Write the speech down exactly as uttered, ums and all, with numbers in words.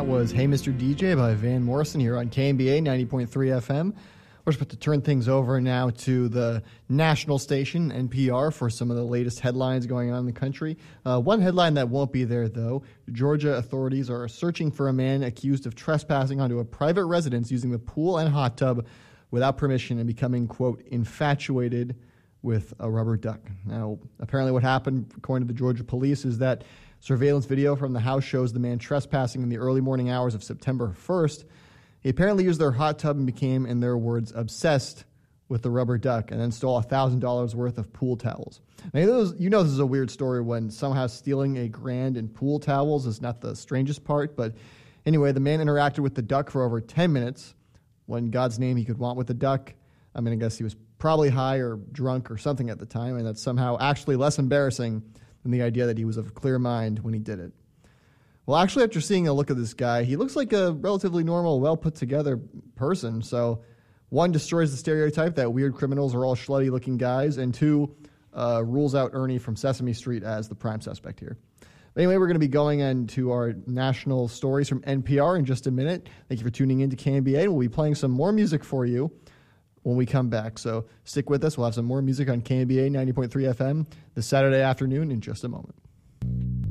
That was Hey Mister D J by Van Morrison here on K M B A ninety point three F M. We're about to turn things over now to the national station, N P R, for some of the latest headlines going on in the country. Uh, one headline that won't be there, though: Georgia authorities are searching for a man accused of trespassing onto a private residence using the pool and hot tub without permission and becoming, quote, infatuated with a rubber duck. Now, apparently what happened, according to the Georgia police, is that surveillance video from the house shows the man trespassing in the early morning hours of September first. He apparently used their hot tub and became, in their words, obsessed with the rubber duck, and then stole one thousand dollars worth of pool towels. Now, you know this is a weird story when somehow stealing a grand in pool towels is not the strangest part, but anyway, the man interacted with the duck for over ten minutes. What in God's name he could want with the duck? I mean, I guess he was probably high or drunk or something at the time, and that's somehow actually less embarrassing than the idea that he was of clear mind when he did it. Well, actually, after seeing a look at this guy, he looks like a relatively normal, well-put-together person. So, one, destroys the stereotype that weird criminals are all schluddy-looking guys, and two, uh, rules out Ernie from Sesame Street as the prime suspect here. But anyway, we're going to be going into our national stories from N P R in just a minute. Thank you for tuning in to K M B A. We'll be playing some more music for you when we come back. So stick with us. We'll have some more music on K M B A ninety point three F M this Saturday afternoon in just a moment.